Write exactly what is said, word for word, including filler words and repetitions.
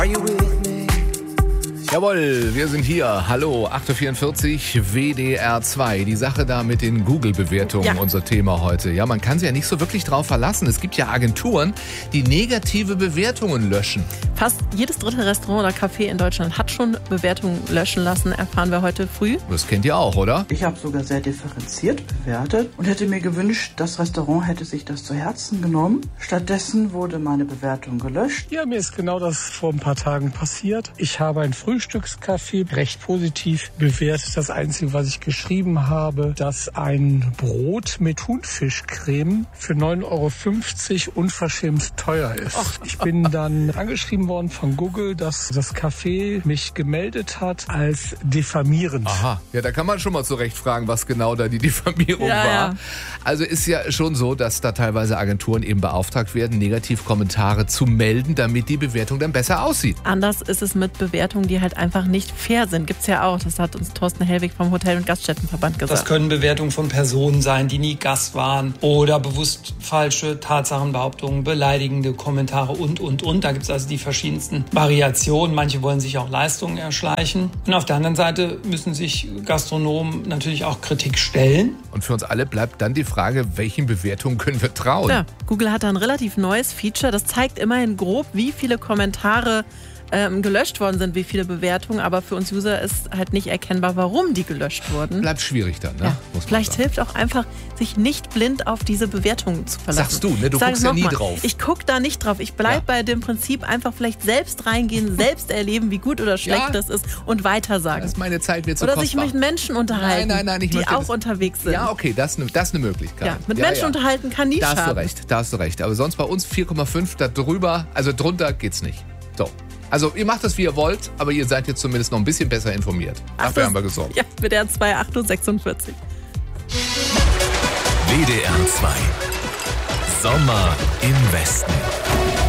Are you with me? Jawohl, wir sind hier. Hallo, acht Uhr vierundvierzig, W D R zwei. Die Sache da mit den Google-Bewertungen, ja. Unser Thema heute. Ja, man kann sich ja nicht so wirklich drauf verlassen. Es gibt ja Agenturen, die negative Bewertungen löschen. Fast jedes dritte Restaurant oder Café in Deutschland hat schon Bewertungen löschen lassen, erfahren wir heute früh. Das kennt ihr auch, oder? Ich habe sogar sehr differenziert bewertet und hätte mir gewünscht, das Restaurant hätte sich das zu Herzen genommen. Stattdessen wurde meine Bewertung gelöscht. Ja, mir ist genau das vor ein paar Tagen passiert. Ich habe ein Frühstückscafé recht positiv bewertet. Das Einzige, was ich geschrieben habe, dass ein Brot mit Thunfischcreme für neun Euro fünfzig unverschämt teuer ist. Ach. Ich bin dann angeschrieben worden von Google, dass das Café mich gemeldet hat als diffamierend. Aha, ja, da kann man schon mal zurecht fragen, was genau da die Diffamierung ja, war. Ja. Also ist ja schon so, dass da teilweise Agenturen eben beauftragt werden, Negativkommentare zu melden, damit die Bewertung dann besser aussieht. Anders ist es mit Bewertungen, die halt einfach nicht fair sind. Gibt's ja auch. Das hat uns Thorsten Hellwig vom Hotel- und Gaststättenverband gesagt. Das können Bewertungen von Personen sein, die nie Gast waren oder bewusst falsche Tatsachenbehauptungen, beleidigende Kommentare und, und, und. Da gibt's also die verschiedensten Variationen. Manche wollen sich auch Leistungen erschleichen. Und auf der anderen Seite müssen sich Gastronomen natürlich auch Kritik stellen. Und für uns alle bleibt dann die Frage, welchen Bewertungen können wir trauen? Ja, Google hat da ein relativ neues Feature. Das zeigt immerhin grob, wie viele Kommentare ähm, gelöscht worden sind, wie viele Bewertungen. Aber für uns User ist halt nicht erkennbar, warum die gelöscht wurden. Bleibt schwierig dann, ne? Ja. Vielleicht hilft auch einfach, sich nicht blind auf diese Bewertungen zu verlassen. Sagst du, ne? Du guckst ja nie drauf. Ich gucke da nicht drauf. Ich bleibe ja. bei dem Prinzip einfach vielleicht selbst reingehen, selbst erleben, wie gut oder schlecht ja. das ist und weitersagen. Das ist meine Zeit wird so Oder kostbar. sich mit Menschen unterhalten, nein, nein, nein, ich die möchte auch das. unterwegs sind. Ja, okay, das, das ist eine Möglichkeit. Ja, mit ja, Menschen ja. unterhalten kann nie da schaden. Da hast du recht, da hast du recht. Aber sonst bei uns vier Komma fünf, da drüber, also drunter geht's nicht. So. Also ihr macht das, wie ihr wollt, aber ihr seid jetzt zumindest noch ein bisschen besser informiert. Dafür haben wir gesorgt. Ja, W D R zwei, acht Uhr sechsundvierzig. W D R zwei. Sommer im Westen.